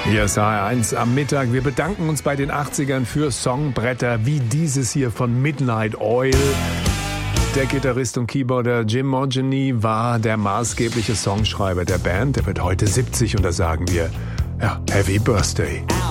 Hier ist HR1 am Mittag. Wir bedanken uns bei den 80ern für Songbretter wie dieses hier von Midnight Oil. Der Gitarrist und Keyboarder Jim Montgomery war der maßgebliche Songschreiber der Band. Der wird heute 70 und da sagen wir, ja, Happy Birthday.